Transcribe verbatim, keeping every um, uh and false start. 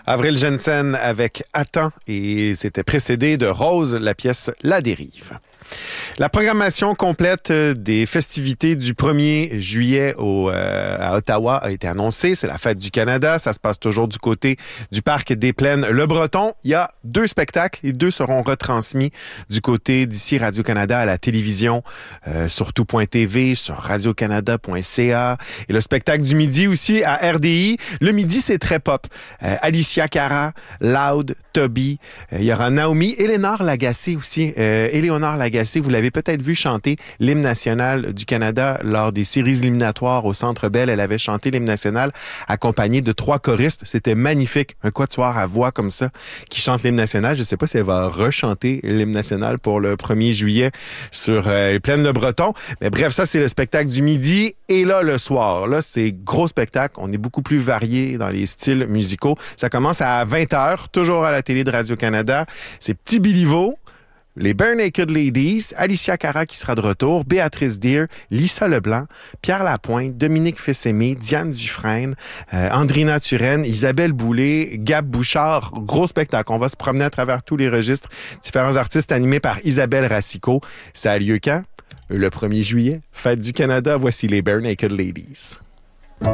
Avril Jensen avec Attends et c'était précédé de Rose, la pièce La Dérive. La programmation complète des festivités du premier juillet au, euh, à Ottawa a été annoncée. C'est la Fête du Canada. Ça se passe toujours du côté du Parc des Plaines Le Breton. Il y a deux spectacles. Les deux seront retransmis du côté d'ici Radio-Canada à la télévision, euh, sur tout point T V, sur radio canada point c a. Et le spectacle du midi aussi à R D I. Le midi, c'est très pop. Euh, Alicia Cara, Loud, Toby. Euh, il y aura Naomi, Éléonore Lagacé aussi. Euh, Éléonore Lagacé, vous l'avez peut-être vu chanter l'hymne national du Canada lors des séries éliminatoires au Centre Bell. Elle avait chanté l'hymne national accompagnée de trois choristes. C'était magnifique. Un quatuor à voix comme ça qui chante l'hymne national. Je ne sais pas si elle va rechanter l'hymne national pour le premier juillet sur euh, les Plaines Le Breton. Mais bref, ça, c'est le spectacle du midi. Et là, le soir, là, c'est gros spectacle. On est beaucoup plus varié dans les styles musicaux. Ça commence à vingt heures, toujours à la télé de Radio-Canada. C'est Petit Biliveau, les Barenaked Ladies, Alicia Cara qui sera de retour, Béatrice Deer, Lisa Leblanc, Pierre Lapointe, Dominique Fils-Aimé, Diane Dufresne, euh, Andrina Turenne, Isabelle Boulay, Gab Bouchard. Gros spectacle. On va se promener à travers tous les registres. Différents artistes animés par Isabelle Racicot. Ça a lieu quand? Le premier juillet. Fête du Canada. Voici les Barenaked Ladies.